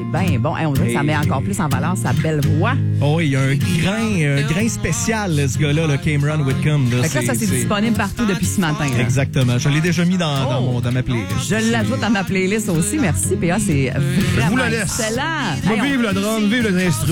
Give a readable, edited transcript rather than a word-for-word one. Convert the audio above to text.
bien bon. Hey, on dirait que ça met encore plus en valeur sa belle voix. Oh, il y a un grain spécial, ce gars-là, le Cameron Whitcomb. Fait que là, ça c'est disponible partout depuis ce matin. Là. Exactement. Je l'ai déjà mis dans ma playlist. Je l'ajoute à ma playlist aussi. Merci, PA. C'est vraiment Je vous la laisse. excellent. Vive le drum, vive les instruments.